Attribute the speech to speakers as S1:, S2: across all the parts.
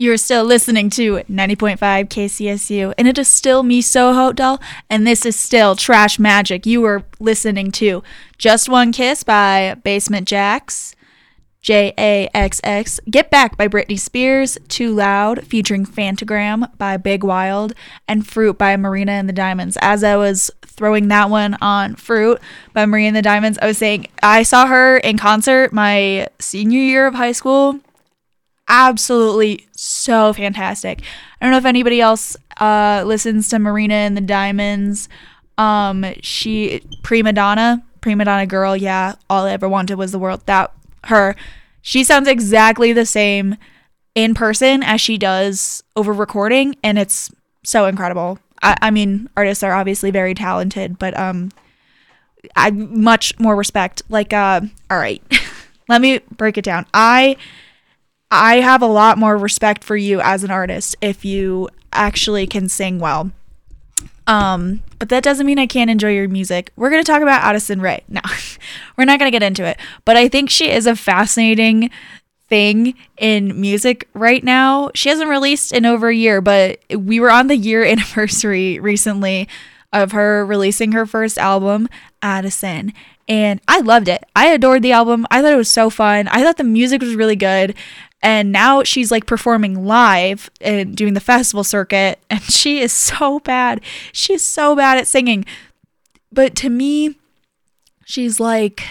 S1: You're still listening to 90.5 KCSU, and it is still me, Soho Doll, and this is still Trash Magic. You are listening to Just One Kiss by Basement Jaxx, JAXX, Get Back by Britney Spears, Too Loud featuring Phantogram by Big Wild, and Fruit by Marina and the Diamonds. As I was throwing that one on Fruit by Marina and the Diamonds, I was saying I saw her in concert my senior year of high school. Absolutely so fantastic. I don't know if anybody else listens to Marina and the Diamonds. She prima donna girl, yeah, all I ever wanted was the world. That her. She sounds exactly the same in person as she does over recording, and it's so incredible. I mean, artists are obviously very talented, but I much more respect. Like, all right, let me break it down. I have a lot more respect for you as an artist if you actually can sing well. But that doesn't mean I can't enjoy your music. We're going to talk about Addison Rae. No, we're not going to get into it. But I think she is a fascinating thing in music right now. She hasn't released in over a year, but we were on the year anniversary recently of her releasing her first album, Addison. And I loved it. I adored the album. I thought it was so fun. I thought the music was really good. And now she's like performing live and doing the festival circuit, and she is so bad. She's so bad at singing. But to me, she's like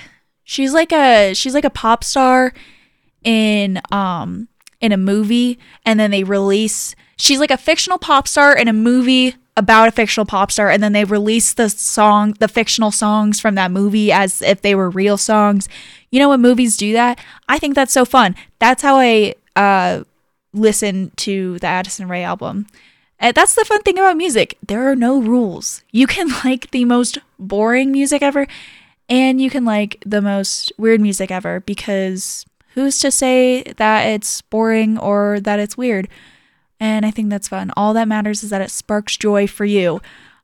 S1: a pop star in a movie, and then they release, she's like a fictional pop star in a movie about a fictional pop star, and then they release the fictional songs from that movie as if they were real songs. You know, when movies do that, I think that's so fun. That's how I listen to the Addison Rae album. And that's the fun thing about music. There are no rules. You can like the most boring music ever, and you can like the most weird music ever, because who's to say that it's boring or that it's weird? And I think that's fun. All that matters is that it sparks joy for you.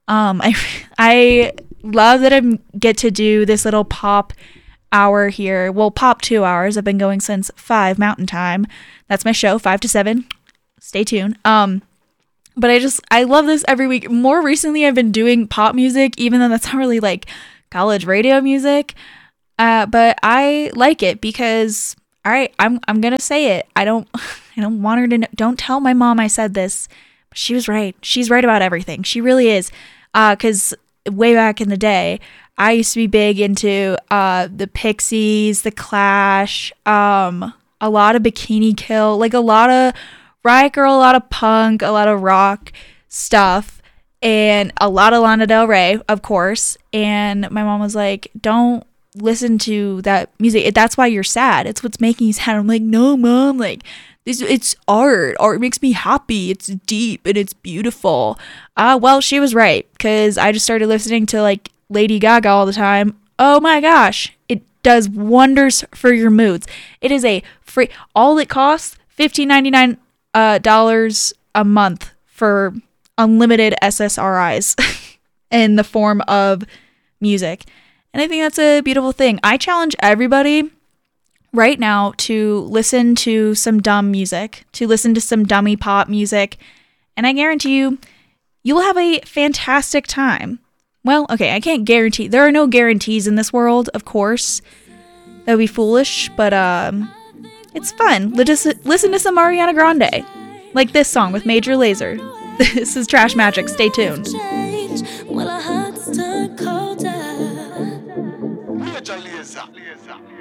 S1: I love that I get to do this little pop hour here. Well, pop 2 hours. I've been going since 5 Mountain Time. That's my show, 5 to 7. Stay tuned. But I love this every week. More recently, I've been doing pop music, even though that's not really like college radio music. But I like it because, all right, I'm gonna say it. I don't want her to know. Don't tell my mom I said this. But she was right. She's right about everything. She really is. Because way back in the day, I used to be big into the Pixies, the Clash, a lot of Bikini Kill, like a lot of Riot Girl, a lot of punk, a lot of rock stuff, and a lot of Lana Del Rey, of course. And my mom was like, don't listen to that music. That's why you're sad. It's what's making you sad. I'm like, no, Mom, like, it's art. Art makes me happy. It's deep and it's beautiful. Well, she was right, because I just started listening to like Lady Gaga all the time. Oh my gosh, it does wonders for your moods. It is a free, all it costs $15.99 dollars a month for unlimited SSRIs in the form of music. And I think that's a beautiful thing. I challenge everybody right now to listen to some dumb music, to listen to some dummy pop music, and I guarantee you'll have a fantastic time. Well, okay, I can't guarantee. There are no guarantees in this world, of course. That would be foolish, but it's fun. Listen to some Ariana Grande. Like this song with Major Lazer. This is Trash Magic. Stay tuned.
S2: Well, our hearts turn colder. Major Lazer.